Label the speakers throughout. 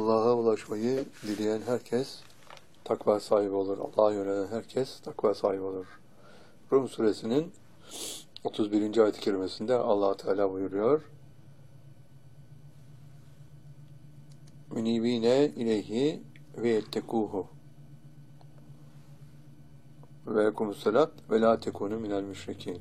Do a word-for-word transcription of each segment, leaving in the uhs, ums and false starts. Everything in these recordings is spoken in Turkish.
Speaker 1: Allah'a ulaşmayı dileyen herkes takva sahibi olur. Allah'a yönelen herkes takva sahibi olur. Rum suresinin otuz birinci ayet-i kerimesinde Allah Teala buyuruyor. Münibine ileyhi ve yettekuhu ve yekumussalat ve la tekunu minel müşrikin.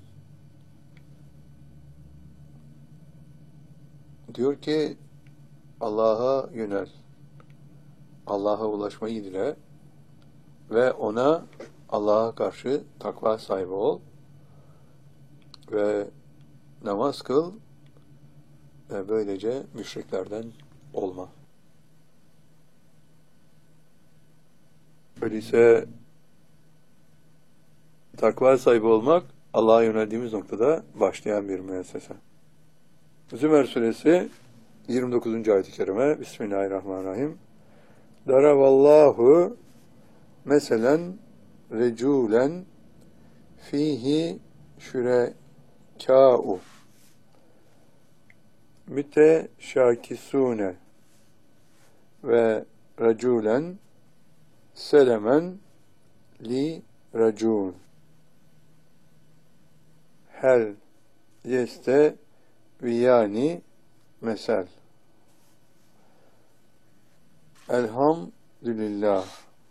Speaker 1: Diyor ki Allah'a yönel, Allah'a ulaşmayı dile ve ona, Allah'a karşı takva sahibi ol ve namaz kıl ve böylece müşriklerden olma. Öyleyse takva sahibi olmak Allah'a yöneldiğimiz noktada başlayan bir müessese. Zümer suresi yirmi dokuzuncu ayet-i kerime. Bismillahirrahmanirrahim. Daravallahu meselen reculen fihi şürekâ'u müteşâkisûne ve reculen selemen li recûn hel yeste viyani mesel. Elhamdülillah.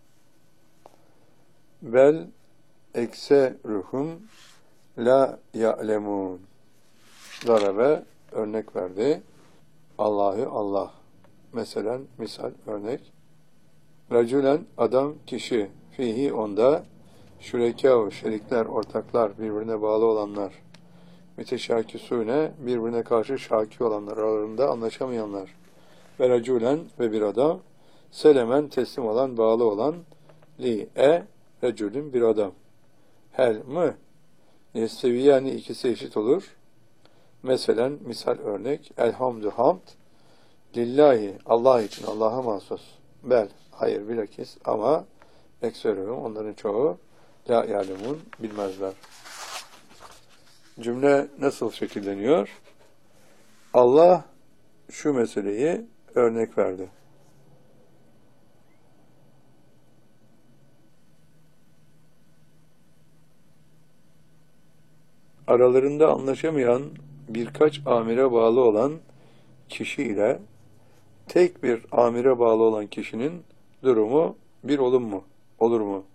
Speaker 1: Bel ekseruhum la ya'lemun. Darabe örnek verdi. Allah'ı Allah. Mesela misal örnek. Racülen adam kişi. Fihi onda. Şürekâ şerikler, ortaklar, birbirine bağlı olanlar. Müteşâkisûne birbirine karşı şaki olanlar, aralarında anlaşamayanlar. Ve racülen ve bir adam. Selemen teslim olan, bağlı olan. Li e recülün bir adam. Hel mı? Nestevi yani ikisi eşit olur. Mesela misal örnek. Elhamdü hamd. Lillahi Allah için, Allah'a mahsus. Bel hayır bilakis ama ekserühüm onların çoğu la ya'lemun bilmezler. Cümle nasıl şekilleniyor? Allah şu meseleyi örnek verdi. Aralarında anlaşamayan birkaç amire bağlı olan kişi ile tek bir amire bağlı olan kişinin durumu bir olur mu? Olur mu?